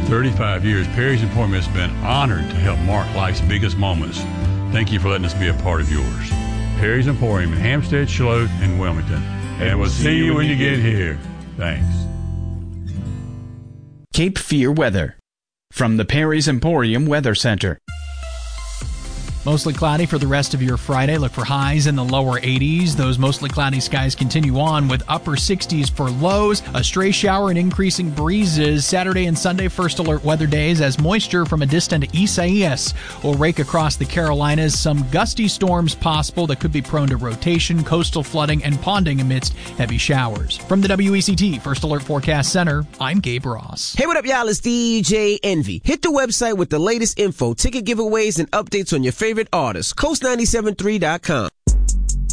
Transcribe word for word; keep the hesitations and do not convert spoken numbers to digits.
thirty-five years, Perry's Emporium has been honored to help mark life's biggest moments. Thank you for letting us be a part of yours. Perry's Emporium in Hampstead, Charlotte, and Wilmington. And we'll see you when you get here. Thanks. Cape Fear weather from the Perry's Emporium Weather Center. Mostly cloudy for the rest of your Friday. Look for highs in the lower eighties. Those mostly cloudy skies continue on with upper sixties for lows. A stray shower and increasing breezes. Saturday and Sunday first alert weather days as moisture from a distant Isaias will rake across the Carolinas. Some gusty storms possible that could be prone to rotation, coastal flooding, and ponding amidst heavy showers. From the W E C T First Alert Forecast Center, I'm Gabe Ross. Hey, what up, y'all? It's D J Envy. Hit the website with the latest info, ticket giveaways, and updates on your favorite artists. Coast nine seven three dot com.